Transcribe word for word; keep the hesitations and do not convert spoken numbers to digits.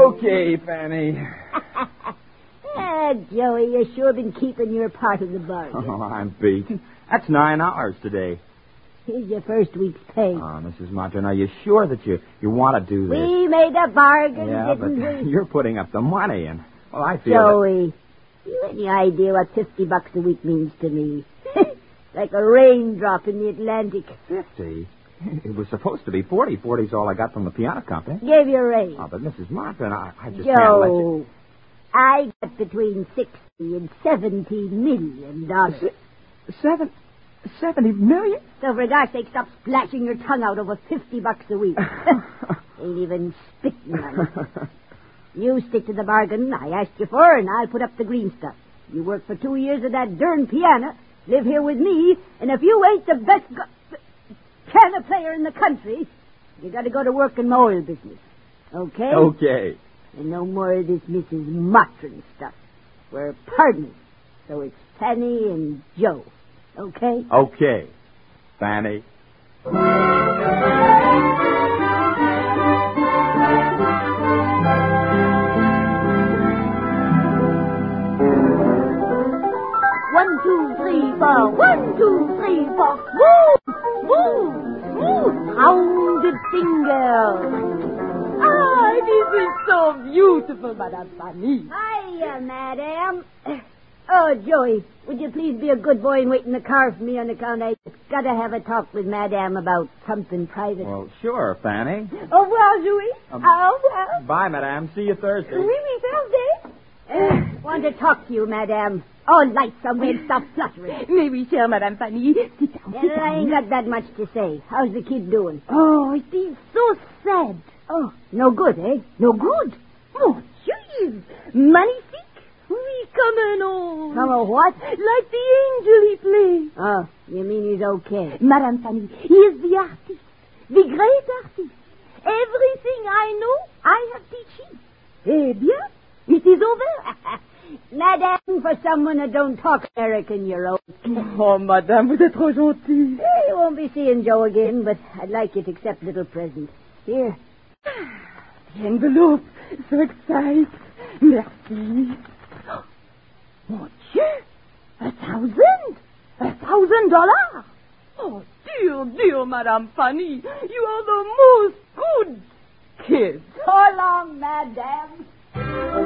Okay, Fanny. Ah, Joey, you've sure been keeping your part of the bargain. Oh, I'm beat. That's nine hours today. Here's your first week's pay. Oh, Missus Martin, are you sure that you, you want to do this? We made a bargain, yeah, didn't but we? You're putting up the money, and, well, I feel Joey, you any idea what fifty bucks a week means to me? Like a raindrop in the Atlantic. that... Fifty? It was supposed to be forty. Forty's all I got from the piano company. Gave you a raise. Oh, but Missus Martin, I, I just can't let you... Joe, I got between sixty and seventy million dollars. Seven... Seventy million? So for God's sake, stop splashing your tongue out over fifty bucks a week. Ain't even spitting on it. You stick to the bargain I asked you for, and I'll put up the green stuff. You work for two years at that darn piano, live here with me, and if you ain't the best go- piano player in the country, you got to go to work in my oil business. Okay? Okay. And no more of this Missus Martin stuff. We're partners, so it's Fanny and Joe. Okay? Okay, Fanny. One, two, three, four. One, two, three, four. Smooth, smooth, smooth. Rounded finger. Ah, this is so beautiful, Madame Fanny. Hiya, madam. Oh, Joey, would you please be a good boy and wait in the car for me on account I just got to have a talk with madam about something private. Well, sure, Fanny. Au revoir, Joey. Um, Au revoir. Bye, madame. See you Thursday. Oui, oui, Thursday. Uh, want to talk to you, madam. Oh, light somewhere and stop fluttering. Mais oui, chère Madame Fanny. Sit down, sit Yeah, I ain't down. got that much to say. How's the kid doing? Oh, it is so sad. Oh, no good, eh? No good. Mon Dieu, magnifique. Oui, comme un ange. Come a what? Like the angel he plays. Oh, you mean he's okay? Madame Fanny, he is the artist, the great artist. Everything I know, I have teach him. Eh bien, it is over. Madame, for someone that don't talk American, you're okay. Oh, Madame, vous êtes trop gentille. Eh, you won't be seeing Joe again, but I'd like you to accept a little present. Here. The envelope, so excited. Merci. Mon Dieu, a thousand, a thousand dollars. Oh, dear, dear Madame Fanny, you are the most good kid. So long, madame.